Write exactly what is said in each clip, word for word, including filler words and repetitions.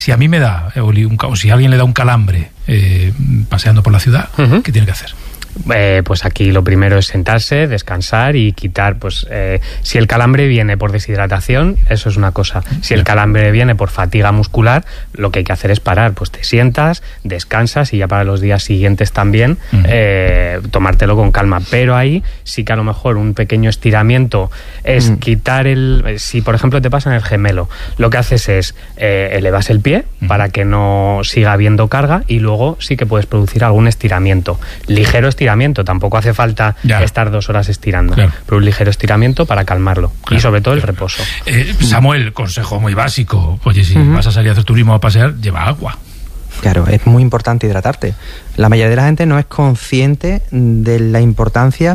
Si a mí me da, o si a alguien le da un calambre eh, paseando por la ciudad, uh-huh. ¿qué tiene que hacer? Eh, pues aquí lo primero es sentarse, descansar y quitar, pues eh, si el calambre viene por deshidratación, eso es una cosa. Si el calambre viene por fatiga muscular, lo que hay que hacer es parar, pues te sientas, descansas y ya para los días siguientes también uh-huh. eh, tomártelo con calma. Pero ahí sí que a lo mejor un pequeño estiramiento es uh-huh. quitar el... Si por ejemplo te pasa en el gemelo, lo que haces es eh, elevas el pie uh-huh. para que no siga habiendo carga y luego sí que puedes producir algún estiramiento, ligero estiramiento. estiramiento, tampoco hace falta ya. estar dos horas estirando, claro. pero un ligero estiramiento para calmarlo, claro. y sobre todo el claro. reposo. Eh, Samuel, consejo muy básico, oye, si uh-huh. vas a salir a hacer turismo o a pasear, lleva agua. Claro, es muy importante hidratarte. La mayoría de la gente no es consciente de la importancia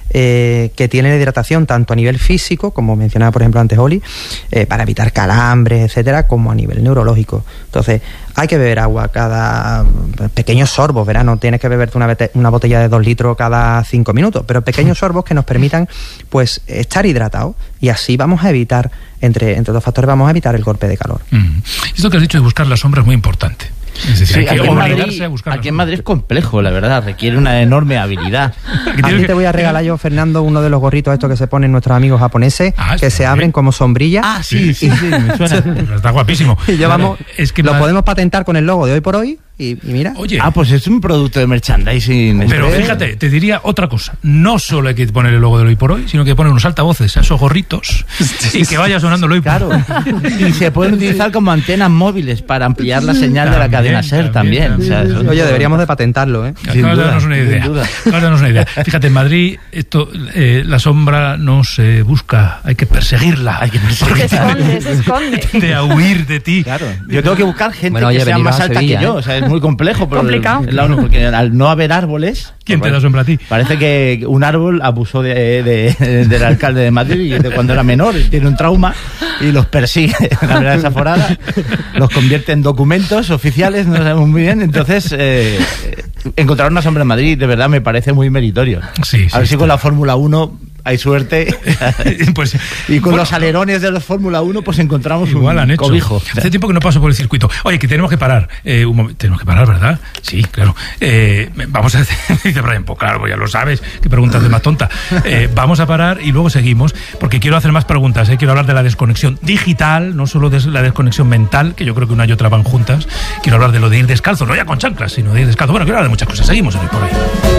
Eh, que tiene la hidratación tanto a nivel físico, como mencionaba por ejemplo antes Oli, eh, para evitar calambres, etcétera, como a nivel neurológico. Entonces hay que beber agua cada pequeños sorbos, ¿verdad? No tienes que beberte una, bete- una botella de dos litros cada cinco minutos, pero pequeños sorbos que nos permitan pues estar hidratados, y así vamos a evitar, entre, entre dos factores, vamos a evitar el golpe de calor. Mm. Esto que has dicho de buscar la sombra es muy importante. Es decir, sí, hay que aquí, en Madrid, a aquí en Madrid es complejo, la verdad, requiere una enorme habilidad. A ti te voy a regalar yo, Fernando, uno de los gorritos estos que se ponen nuestros amigos japoneses, ah, que se abren como sombrilla. Ah, sí, sí, sí, me suena. Está guapísimo. Y llevamos, es que lo más... podemos patentar con el logo de Hoy por Hoy. Y, y mira. Oye, ah, pues es un producto de merchandising. Pero fíjate, te diría otra cosa. No solo hay que poner el logo del Hoy por Hoy, sino que poner unos altavoces a esos gorritos y que vaya sonando el Hoy por Hoy. Claro. Y se pueden utilizar como antenas móviles para ampliar la señal también, de la cadena SER también. también. también. O sea, Oye, deberíamos de patentarlo, ¿eh? Sin duda, darnos una idea. Darnos una idea. Fíjate, en Madrid esto, eh, la sombra no se busca, hay que perseguirla. Hay que perseguirla. Se esconde, se esconde. De a huir de ti. Claro. Yo tengo que buscar gente bueno, oye, que sea más alta Sevilla, que yo. ¿eh? O sea, es muy complejo. Pero complicado. El, el, porque al no haber árboles... ¿Quién pues, te da sombra a ti? Parece que un árbol abusó de, de, de, del alcalde de Madrid y de cuando era menor, y tiene un trauma y los persigue de manera desaforada, los convierte en documentos oficiales, no sabemos muy bien. Entonces, eh, encontrar una sombra en Madrid de verdad me parece muy meritorio. Sí, a ver sí, si con la Fórmula uno hay suerte. Pues, y con bueno, los alerones de la Fórmula uno pues encontramos igual un han hecho. cobijo. Hace tiempo que no paso por el circuito. Oye, que tenemos que parar. Eh, un momento, tenemos que parar, ¿verdad? Sí, claro. Eh, vamos a hacer... Dice Brian, pues claro, ya lo sabes. Qué preguntas de más tonta. Eh, vamos a parar y luego seguimos, porque quiero hacer más preguntas. Eh. Quiero hablar de la desconexión digital, no solo de la desconexión mental, que yo creo que una y otra van juntas. Quiero hablar de lo de ir descalzo, no ya con chanclas, sino de ir descalzo. Bueno, quiero hablar de muchas cosas. Seguimos en Hoy por Hoy.